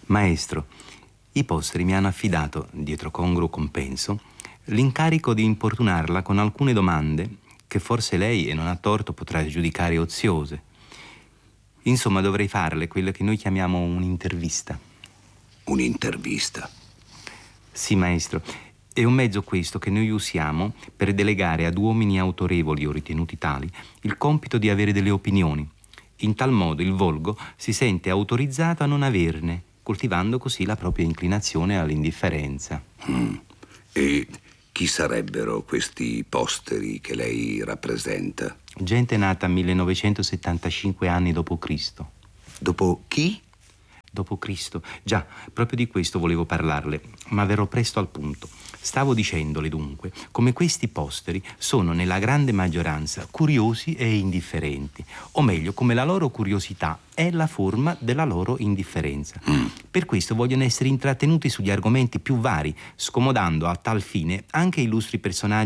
Maestro, i posteri mi hanno affidato, dietro congruo compenso, l'incarico di importunarla con alcune domande che forse lei, e non a torto, potrà giudicare oziose. Insomma, dovrei farle quella che noi chiamiamo un'intervista. Un'intervista? Sì, maestro. È un mezzo questo che noi usiamo per delegare ad uomini autorevoli o ritenuti tali il compito di avere delle opinioni. In tal modo il volgo si sente autorizzato a non averne, coltivando così la propria inclinazione all'indifferenza. E chi sarebbero questi posteri che lei rappresenta? Gente nata 1975 anni dopo Cristo. Dopo chi? Dopo Cristo. Già, proprio di questo volevo parlarle, ma verrò presto al punto. Stavo dicendole dunque come questi posteri sono nella grande maggioranza curiosi e indifferenti, o meglio, come la loro curiosità è la forma della loro indifferenza. Per questo vogliono essere intrattenuti sugli argomenti più vari, scomodando a tal fine anche illustri personaggi